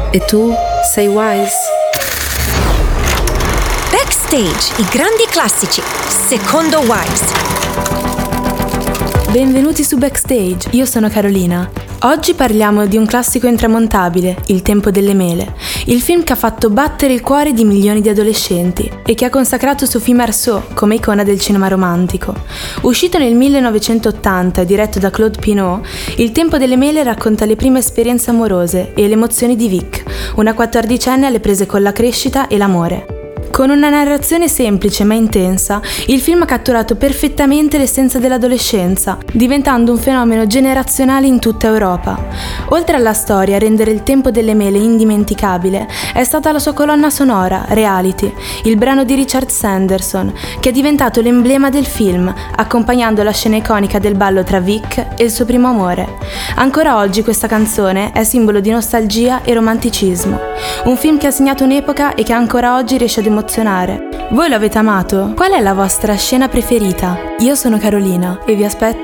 E tu sei Wise. Backstage, i grandi classici, secondo Wise. Benvenuti su Backstage, io sono Carolina. Oggi parliamo di un classico intramontabile, Il tempo delle mele, il film che ha fatto battere il cuore di milioni di adolescenti e che ha consacrato Sophie Marceau come icona del cinema romantico. Uscito nel 1980 e diretto da Claude Pinault, Il tempo delle mele racconta le prime esperienze amorose e le emozioni di Vic, una 14enne alle prese con la crescita e l'amore. Con una narrazione semplice ma intensa, il film ha catturato perfettamente l'essenza dell'adolescenza, diventando un fenomeno generazionale in tutta Europa. Oltre alla storia, a rendere Il tempo delle mele indimenticabile è stata la sua colonna sonora, Reality, il brano di Richard Sanderson, che è diventato l'emblema del film, accompagnando la scena iconica del ballo tra Vic e il suo primo amore. Ancora oggi questa canzone è simbolo di nostalgia e romanticismo. Un film che ha segnato un'epoca e che ancora oggi riesce ad emozionare. Voi lo avete amato? Qual è la vostra scena preferita? Io sono Carolina e vi aspetto